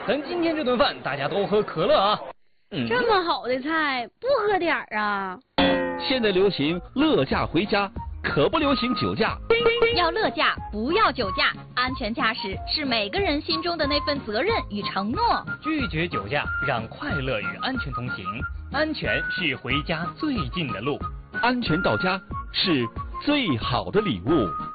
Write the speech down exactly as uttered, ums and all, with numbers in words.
等今天这顿饭，大家都喝可乐啊！ 嗯、这么好的菜，不喝点儿啊？ 现在流行乐驾回家，可不流行酒驾。 要乐驾，不要酒驾。安全驾驶是每个人心中的那份责任与承诺。 拒绝酒驾，让快乐与安全同行。安全是回家最近的路， 安全到家是最好的礼物。